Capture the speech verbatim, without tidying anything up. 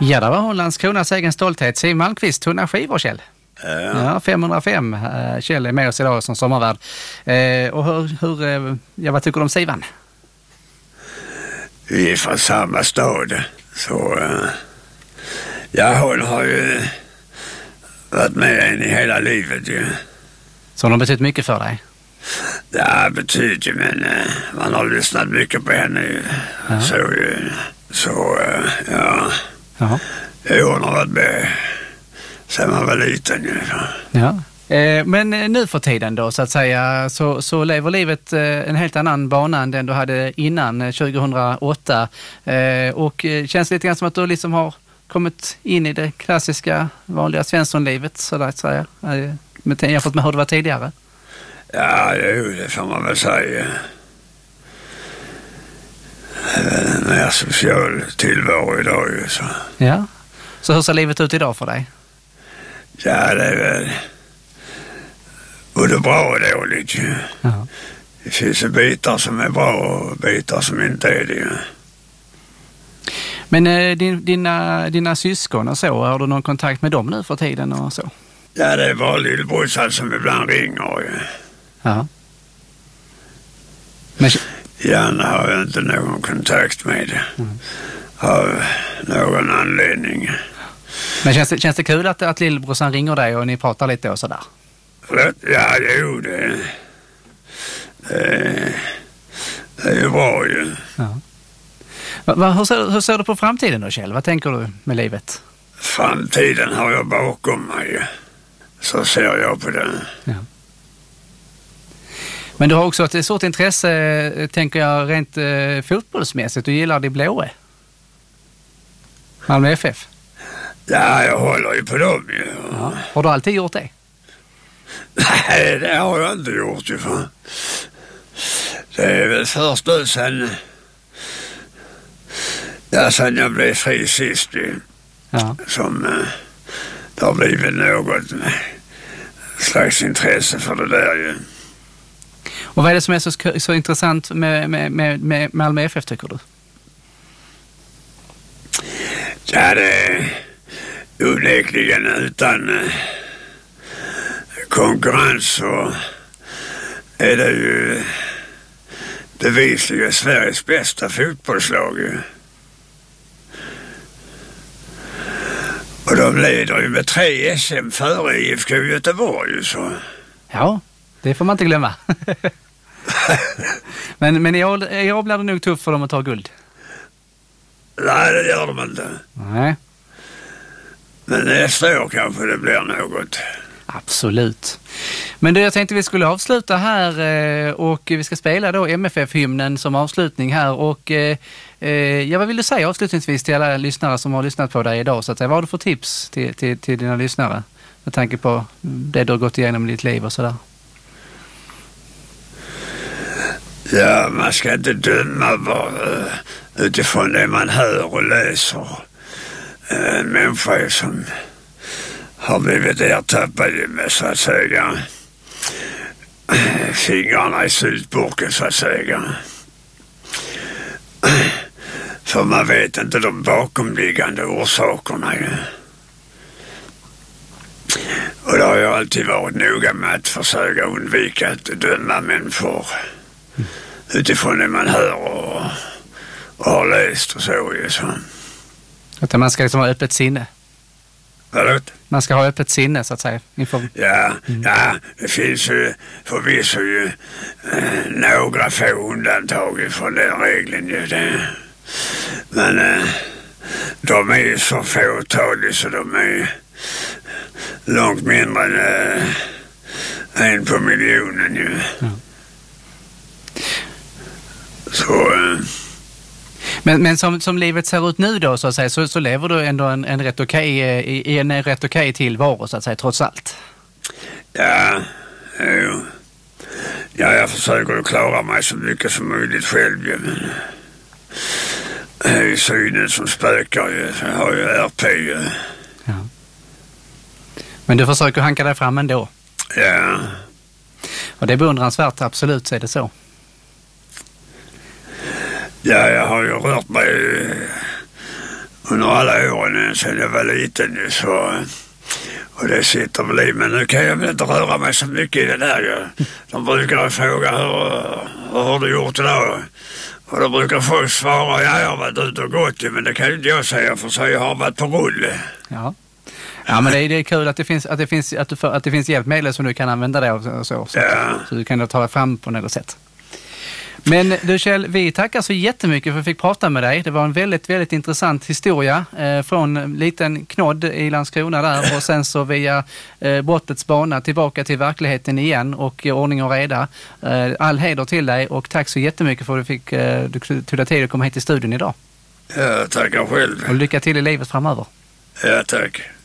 Ja, det var hon, Landskronas egen stolthet. Siw Malmkvist, tunna skivor, Kjell. Ja. Ja, femhundrafem. Uh, Kjell är med oss idag som sommarvärd. Uh, och hur, hur uh, ja, vad tycker du om Siwan? Vi är från samma stad. Så uh, ja, hon har ju varit med en i hela livet ju. Så hon har betytt mycket för dig? Ja, betyder ju, men uh, man har lyssnat mycket på henne ju. Ja. Så ju. Så uh, ja. Jaha. Hon har varit med sen man var liten ju. Ja. Eh, men nu för tiden då, så att säga, så, så lever livet eh, en helt annan bana än den du hade innan eh, tjugohundraåtta. Eh, och eh, känns lite grann som att du liksom har kommit in i det klassiska vanliga Svenssonlivet, så där att säga. Eh, med, jämfört med hur det var tidigare. Ja, det, det får man väl säga. En mer social tillvaro idag ju, så. Ja. Så hur ser livet ut idag för dig? Ja, det är väl både bra och dåligt ju. Ja. Det finns ju bitar som är bra och bitar som inte är det ju. Men eh, din, dina, dina syskon och så, har du någon kontakt med dem nu för tiden och så? Ja, det är bara lillbrorsan som ibland ringer ju. Ja. Men... Gärna har jag inte någon kontakt med det. Mm. Av någon anledning. Men känns det, känns det kul att, att lillbrorsan ringer dig och ni pratar lite och sådär? Ja, jo, det, det, det är ju bra ju. Ja. Va, va, hur, ser, hur ser du på framtiden då, Kjell? Vad tänker du med livet? Framtiden har jag bakom mig. Så ser jag på den. Ja. Men du har också ett stort intresse, tänker jag, rent eh, fotbollsmässigt. Du gillar det blåa. Malmö F F. Ja, jag håller ju på dem ju. Ja. Har du alltid gjort det? Nej, det har jag inte gjort ju. För. Det är väl först nu sen, ja, sen jag blev fri sist ju. Ja. Som eh, det har blivit något slags intresse för det där ju. Och vad är det som är så, så intressant med, med, med, med Malmö F F, tycker du? Ja, det är onekligen utan eh, konkurrens så är det ju bevisligen Sveriges bästa fotbollslag ju. Och de leder ju med tre S M före I F K Göteborg ju, så. Ja, det får man inte glömma. men men i år, i år blir det nog tufft för dem att ta guld. Nej, det gör de inte. Nej. Men nästa år kanske det blir något. Absolut. Men du, jag tänkte vi skulle avsluta här och vi ska spela då M F F-hymnen som avslutning här. Och eh, ja, vad vill du säga avslutningsvis till alla lyssnare som har lyssnat på dig idag? Så att säga, vad har du för tips till, till, till dina lyssnare med tanke på det du har gått igenom i ditt liv och sådär? Ja, man ska inte döma bara utifrån det man hör och läser. En människa som har blivit ertappad med, så att säga, fingrarna i syltburken, så att säga. För man vet inte de bakomliggande orsakerna ju. Och då har jag alltid varit noga med att försöka undvika att döma människor utifrån det man hör och, och har läst och så ju. Så. Att man ska liksom ha öppet sinne. Vadå? Man ska ha öppet sinne, så att säga. Inför... Ja, mm. ja, det finns ju förvisso ju eh, några få undantag från den regeln ju. Det. Men eh, de är ju så fåtaliga så de är långt mindre än eh, en på miljonen ju. Mm. Så... Eh, Men, men som, som livet ser ut nu då, så att säga, så, så lever du ändå en, en rätt okej, i, i en rätt okej tillvaro, så att säga, trots allt. Ja, jo. Ja, jag försöker klara mig så mycket som möjligt själv. Ja, men det är ju synen som spökar ju. Jag har ju R P ju. Ja. Men du försöker hanka dig fram ändå. Ja. Och det är beundransvärt, absolut, så är det så. Ja, jag har ju rört mig under alla åren sedan jag var liten så, och det sitter väl i, men nu kan jag väl inte röra mig så mycket i det där. Jag, de brukar fråga hur, hur har du gjort idag? Och då brukar folk svara, ja jag har varit ute och gått, men det kan ju inte jag säga för så jag har varit på rull. Ja. Ja, men det är, det är kul att det finns, att det finns, att du, att det finns hjälpmedel som du kan använda det och så, så, ja. så du kan då ta det fram på något sätt. Men du Kjell, vi tackar så jättemycket för att vi fick prata med dig. Det var en väldigt, väldigt intressant historia eh, från en liten knodd i Landskrona där och sen så via eh, brottets bana tillbaka till verkligheten igen och eh, ordning och reda. Eh, all heder till dig och tack så jättemycket för att du fick eh, du tog dig tid att komma hit till studion idag. Ja, tackar själv. Och lycka till i livet framöver. Ja, tack.